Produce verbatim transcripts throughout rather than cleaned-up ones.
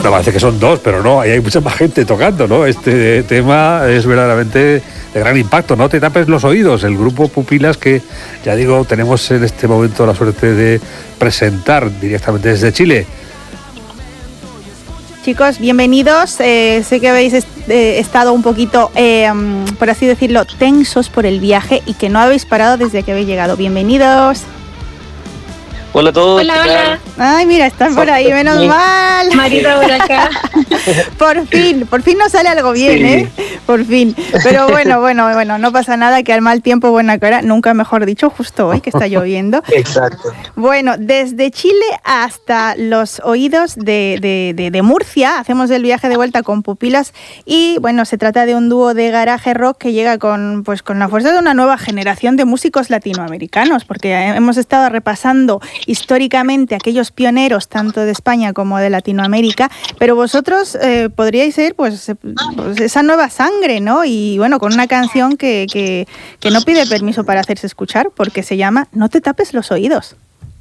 Bueno, parece que son dos, pero no, ahí hay mucha más gente tocando, ¿no? Este tema es verdaderamente de gran impacto. No te tapes los oídos, el grupo Pupilas que, ya digo, tenemos en este momento la suerte de presentar directamente desde Chile. Chicos, bienvenidos. Eh, sé que habéis est- eh, estado un poquito, eh, por así decirlo, tensos por el viaje y que no habéis parado desde que habéis llegado. Bienvenidos. Hola a todos. Hola, hola. Ay, mira, están por ahí, menos mal. Marita por acá. Por fin, por fin nos sale algo bien, Sí. ¿eh? Por fin. Pero bueno, bueno, bueno, no pasa nada, que al mal tiempo buena cara, nunca mejor dicho, justo hoy que está lloviendo. Exacto. Bueno, desde Chile hasta los oídos de, de, de, de Murcia, hacemos el viaje de vuelta con Pupilas y bueno, se trata de un dúo de garaje rock que llega con, pues, con la fuerza de una nueva generación de músicos latinoamericanos, porque hemos estado repasando históricamente aquellos pioneros tanto de España como de Latinoamérica, pero vosotros eh, podríais ser pues, pues esa nueva sangre, ¿no? Y bueno, con una canción que, que, que no pide permiso para hacerse escuchar, porque se llama No te tapes los oídos.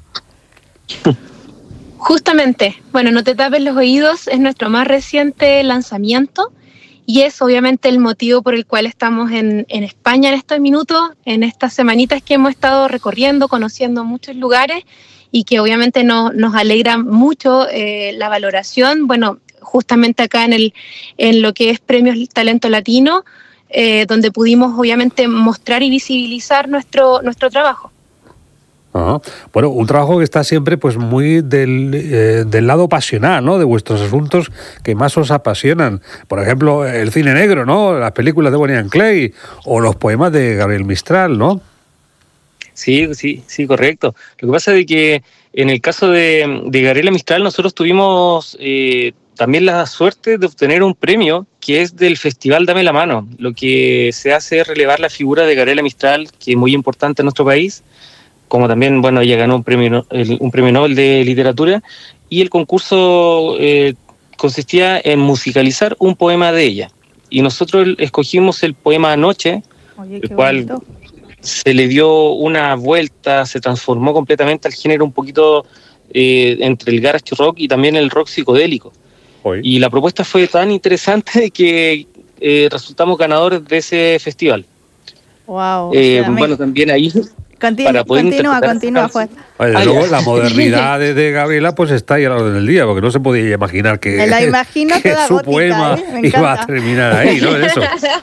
Justamente, bueno, No te tapes los oídos es nuestro más reciente lanzamiento y es obviamente el motivo por el cual estamos en, en España en estos minutos, en estas semanitas que hemos estado recorriendo, conociendo muchos lugares y que obviamente no, nos alegra mucho eh, la valoración, bueno, justamente acá en, el, en lo que es Premios Talento Latino, eh, donde pudimos obviamente mostrar y visibilizar nuestro, nuestro trabajo. Ajá. Bueno, un trabajo que está siempre pues muy del, eh, del lado pasional, ¿no? De vuestros asuntos que más os apasionan. Por ejemplo, el cine negro, ¿no? Las películas de Bonnie and Clyde o los poemas de Gabriel Mistral, ¿no? Sí, sí, sí, correcto. Lo que pasa es que en el caso de, de Gabriela Mistral nosotros tuvimos eh, también la suerte de obtener un premio que es del Festival Dame la Mano. Lo que se hace es relevar la figura de Gabriela Mistral, que es muy importante en nuestro país, como también, bueno, ella ganó un premio, un premio Nobel de Literatura, y el concurso eh, consistía en musicalizar un poema de ella. Y nosotros escogimos el poema Anoche, Oye, el qué cual bonito. se le dio una vuelta, se transformó completamente al género un poquito eh, entre el garage rock y también el rock psicodélico. Hoy. Y la propuesta fue tan interesante que eh, resultamos ganadores de ese festival. Wow. Eh, o sea, bueno, me... también ahí... Continu- para poder continúa, interpretar continúa, esa Juan. canción. Desde Ah, luego, ya. la modernidad de, de Gabriela pues está ahí a la orden del día, porque no se podía imaginar que, Me la imagino que toda su gótica, poema ¿eh? Me iba a encanta. terminar ahí, ¿no? Eso.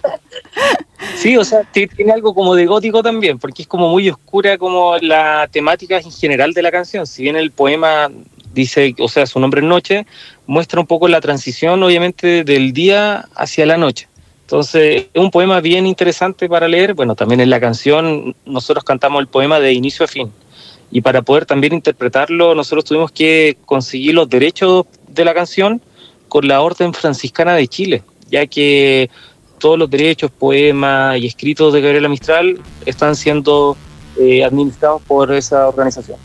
Sí, o sea, t- tiene algo como de gótico también, porque es como muy oscura como la temática en general de la canción. Si bien el poema dice, o sea, su nombre es Noche, muestra un poco la transición, obviamente, del día hacia la noche. Entonces, es un poema bien interesante para leer. Bueno, también en la canción nosotros cantamos el poema de inicio a fin. Y para poder también interpretarlo, nosotros tuvimos que conseguir los derechos de la canción con la Orden Franciscana de Chile, ya que todos los derechos, poemas y escritos de Gabriela Mistral están siendo eh, administrados por esa organización.